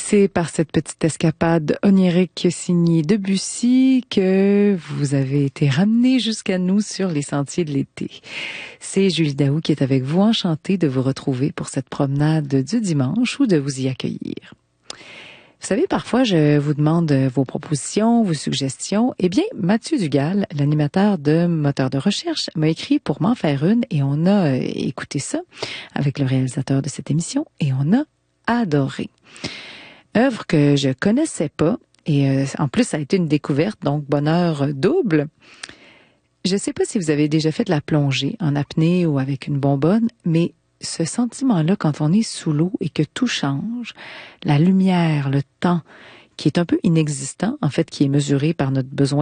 C'est par cette petite escapade onirique signée Debussy que vous avez été ramené jusqu'à nous sur les sentiers de l'été. C'est Julie Daou qui est avec vous, enchantée de vous retrouver pour cette promenade du dimanche ou de vous y accueillir. Vous savez, parfois, je vous demande vos propositions, vos suggestions. Eh bien, Mathieu Dugal, l'animateur de Moteur de recherche, m'a écrit pour m'en faire une et on a écouté ça avec le réalisateur de cette émission et on a adoré. Œuvre que je connaissais pas et en plus, ça a été une découverte, donc bonheur double. Je sais pas si vous avez déjà fait de la plongée en apnée ou avec une bonbonne, mais ce sentiment-là, quand on est sous l'eau et que tout change, la lumière, le temps, qui est un peu inexistant, en fait, qui est mesuré par notre besoin